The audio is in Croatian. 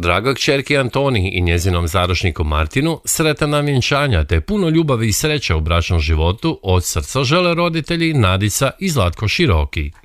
Draga kćerki Antoni i njezinom zaručniku Martinu sretan nam vjenčanja te puno ljubavi i sreće u bračnom životu od srca žele roditelji Nadica i Zlatko Široki.